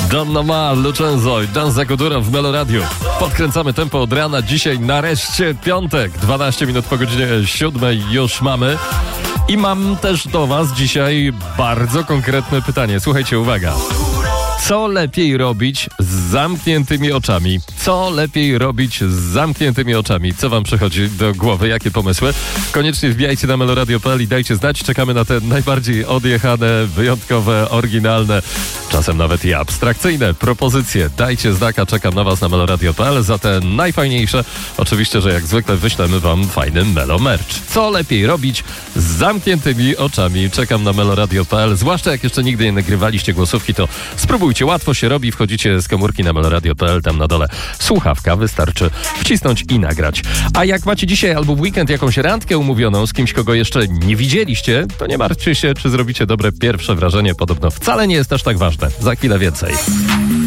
Donna Ma, Lucenzo i Dan Zakudura w Melo Radio. Podkręcamy tempo od rana. Dzisiaj nareszcie piątek. 12 minut po godzinie 7 już mamy. I mam też do was dzisiaj bardzo konkretne pytanie. Słuchajcie, uwaga. Co lepiej robić z zamkniętymi oczami? Co lepiej robić z zamkniętymi oczami? Co wam przychodzi do głowy? Jakie pomysły? Koniecznie wbijajcie na meloradio.pl i dajcie znać. Czekamy na te najbardziej odjechane, wyjątkowe, oryginalne, czasem nawet i abstrakcyjne propozycje. Dajcie znaka, czekam na was na meloradio.pl. Za te najfajniejsze, oczywiście, że jak zwykle wyślemy wam fajny Melo Merch. Co lepiej robić z zamkniętymi oczami? Czekam na meloradio.pl. Zwłaszcza jak jeszcze nigdy nie nagrywaliście głosówki, to spróbujcie. Łatwo się robi, wchodzicie z komórki na meloradio.pl, tam na dole słuchawka, wystarczy wcisnąć i nagrać. A jak macie dzisiaj albo w weekend jakąś randkę umówioną z kimś, kogo jeszcze nie widzieliście, to nie martwcie się, czy zrobicie dobre pierwsze wrażenie. Podobno wcale nie jest aż tak ważne. Za chwilę więcej.